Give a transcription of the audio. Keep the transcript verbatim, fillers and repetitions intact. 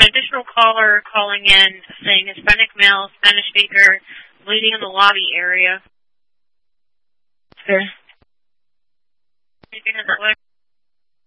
an additional caller calling in saying Hispanic male, Spanish speaker, bleeding in the lobby area. Okay. Anything in that way?